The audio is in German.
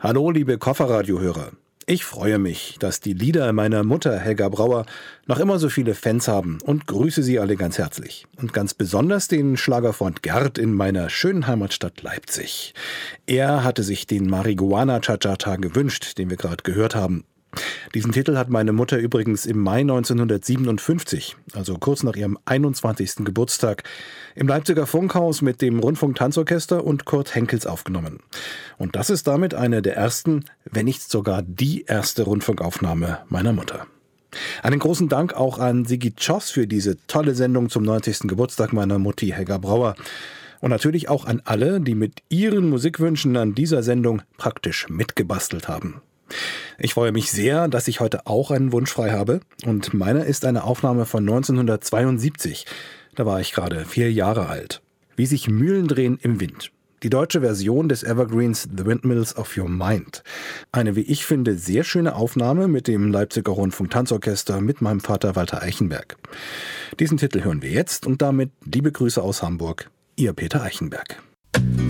Hallo, liebe Kofferradiohörer. Ich freue mich, dass die Lieder meiner Mutter Helga Brauer noch immer so viele Fans haben und grüße sie alle ganz herzlich. Und ganz besonders den Schlagerfreund Gerd in meiner schönen Heimatstadt Leipzig. Er hatte sich den Marihuana Cha-Cha-Cha gewünscht, den wir gerade gehört haben. Diesen Titel hat meine Mutter übrigens im Mai 1957, also kurz nach ihrem 21. Geburtstag, im Leipziger Funkhaus mit dem Rundfunk-Tanzorchester und Kurt Henkels aufgenommen. Und das ist damit eine der ersten, wenn nicht sogar die erste Rundfunkaufnahme meiner Mutter. Einen großen Dank auch an Sigi Tschoss für diese tolle Sendung zum 90. Geburtstag meiner Mutti Helga Brauer. Und natürlich auch an alle, die mit ihren Musikwünschen an dieser Sendung praktisch mitgebastelt haben. Ich freue mich sehr, dass ich heute auch einen Wunsch frei habe. Und meiner ist eine Aufnahme von 1972. Da war ich gerade 4 Jahre alt. Wie sich Mühlen drehen im Wind. Die deutsche Version des Evergreens The Windmills of Your Mind. Eine, wie ich finde, sehr schöne Aufnahme mit dem Leipziger Rundfunk-Tanzorchester mit meinem Vater Walter Eichenberg. Diesen Titel hören wir jetzt und damit liebe Grüße aus Hamburg. Ihr Peter Eichenberg.